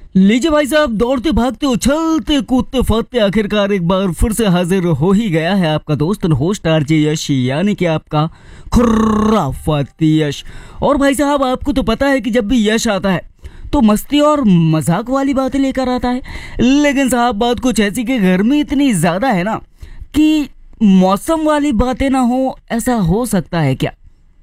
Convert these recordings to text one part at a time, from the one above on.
लीजिए भाई साहब, दौड़ते भागते उछलते कूदते फादते आखिरकार एक बार फिर से हाजिर हो ही गया है आपका दोस्त होस्ट आरजे यश, यानी कि आपका खुर्राफाती यश। और भाई साहब, आपको तो पता है कि जब भी यश आता है तो मस्ती और मजाक वाली बातें लेकर आता है। लेकिन साहब, बात कुछ ऐसी कि गर्मी इतनी ज्यादा है ना कि मौसम वाली बातें ना हो, ऐसा हो सकता है क्या?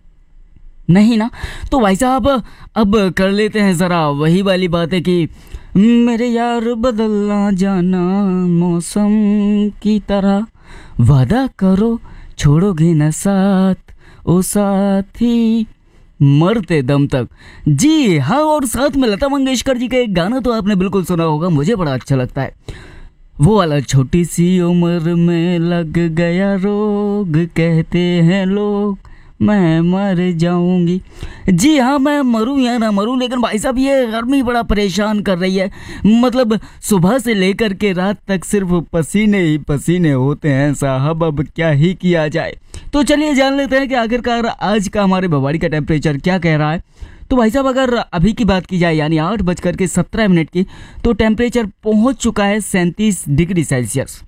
नहीं ना। तो भाई साहब, अब कर लेते हैं जरा वही वाली बातें कि मेरे यार बदलना जाना मौसम की तरह, वादा करो छोड़ोगे न साथ ओ साथी मरते दम तक। जी हाँ, और साथ में लता मंगेशकर जी का एक गाना तो आपने बिल्कुल सुना होगा, मुझे बड़ा अच्छा लगता है वो वाला, छोटी सी उम्र में लग गया रोग, कहते हैं लोग मैं मर जाऊंगी। जी हाँ, मैं मरूं या ना मरूं, लेकिन भाई साहब ये गर्मी बड़ा परेशान कर रही है। मतलब सुबह से लेकर के रात तक सिर्फ पसीने ही पसीने होते हैं साहब, अब क्या ही किया जाए। तो चलिए जान लेते हैं कि आखिरकार आज का हमारे भवाड़ी का टेम्परेचर क्या कह रहा है। तो भाई साहब, अगर अभी की बात की जाए यानी 8:17 की, तो टेम्परेचर पहुंच चुका है 37 डिग्री सेल्सियस।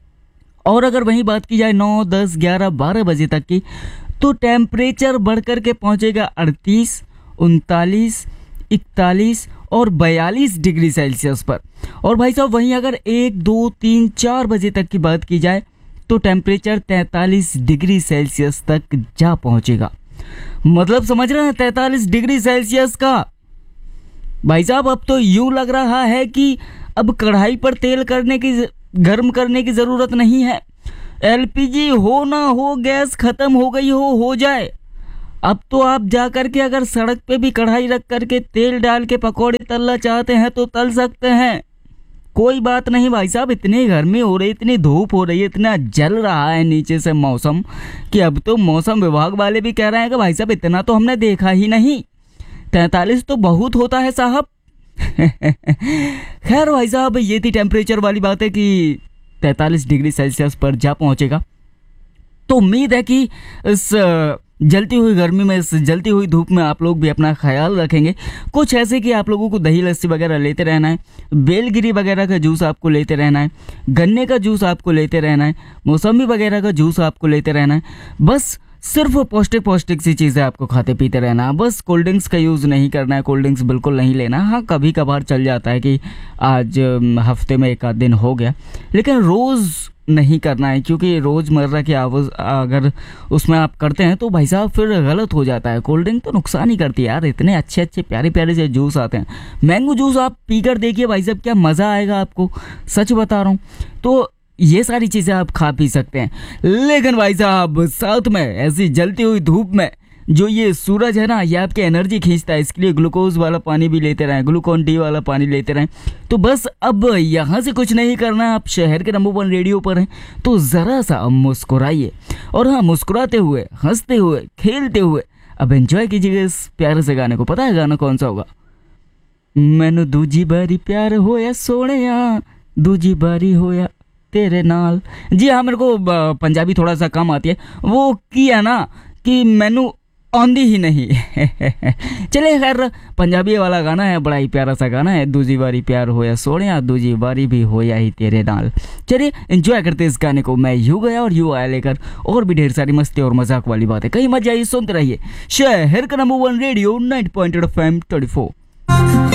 और अगर वहीं बात की जाए 9, 10, 11, 12 बजे तक की, तो टेम्परेचर बढ़कर के पहुंचेगा 38, 39, 41 और 42 डिग्री सेल्सियस पर। और भाई साहब, वहीं अगर 1, 2, 3, 4 बजे तक की बात की जाए तो टेम्परेचर 43 डिग्री सेल्सियस तक जा पहुंचेगा। मतलब समझ रहे हैं, 43 डिग्री सेल्सियस का। भाई साहब, अब तो यूं लग रहा है कि अब कढ़ाई पर तेल गर्म करने की जरूरत नहीं है। एलपीजी हो ना हो, गैस खत्म हो गई हो जाए, अब तो आप जा करके अगर सड़क पे भी कढ़ाई रख करके तेल डाल के पकौड़े तलना चाहते हैं तो तल सकते हैं, कोई बात नहीं भाई साहब। इतनी गर्मी हो रही, इतनी धूप हो रही है, इतना जल रहा है नीचे से मौसम कि अब तो मौसम विभाग वाले भी कह रहे हैं कि भाई साहब इतना तो हमने देखा ही नहीं, 43 तो बहुत होता है साहब। खैर भाई साहब, ये थी टेम्परेचर वाली बात है कि 43 डिग्री सेल्सियस पर जा पहुंचेगा। तो उम्मीद है कि इस जलती हुई गर्मी में, इस जलती हुई धूप में आप लोग भी अपना ख्याल रखेंगे। कुछ ऐसे कि आप लोगों को दही लस्सी वगैरह लेते रहना है, बेलगिरी वगैरह का जूस आपको लेते रहना है, गन्ने का जूस आपको लेते रहना है, मौसमी वगैरह का जूस आपको लेते रहना है। बस सिर्फ पौष्टिक सी चीज़ें आपको खाते पीते रहना है। बस कोल्ड ड्रिंक्स का यूज़ नहीं करना है, कोल्ड ड्रिंक्स बिल्कुल नहीं लेना। हाँ, कभी कभार चल जाता है कि आज हफ्ते में एक आध दिन हो गया, लेकिन रोज़ नहीं करना है, क्योंकि रोज़मर्रा की आवाज़ अगर उसमें आप करते हैं तो भाई साहब फिर गलत हो जाता है। कोल्ड ड्रिंक तो नुकसान ही करती है यार। इतने अच्छे अच्छे प्यारे प्यारे से जूस आते हैं, मैंगो जूस आप पीकर देखिए भाई साहब, क्या मज़ा आएगा आपको, सच बता रहा हूँ। तो ये सारी चीज़ें आप खा पी सकते हैं, लेकिन भाई साहब साथ में ऐसी जलती हुई धूप में जो ये सूरज है ना, ये आपकी एनर्जी खींचता है, इसके लिए ग्लूकोज वाला पानी भी लेते रहें, ग्लूकोन डी वाला पानी लेते रहें। तो बस अब यहाँ से कुछ नहीं करना, आप शहर के नंबर 1 रेडियो पर हैं तो ज़रा सा मुस्कुराइए, और हाँ, मुस्कुराते हुए, हंसते हुए, खेलते हुए अब एंजॉय कीजिएगा इस प्यारे से गाने को। पता है गाना कौन सा होगा? मैनू दूजी बारी प्यार होया सोहणिया, दूजी बारी होया तेरे नाल। जी हाँ, मेरे को पंजाबी थोड़ा सा कम आती है, वो किया ना कि मैनू आंदी ही नहीं। चलिए खैर, पंजाबी वाला गाना है, बड़ा ही प्यारा सा गाना है, दूजी बारी प्यार होया सोहणिया, दूजी बारी भी होया ही तेरे नाल। चलिए एंजॉय करते इस गाने को। मैं यूं गया और यूं आया लेकर और भी ढेर सारी मस्ती और मजाक वाली बातें, कहीं मत जाइए, सुनते रहिए शहर का नंबर 1 रेडियो 90.8 FM 24।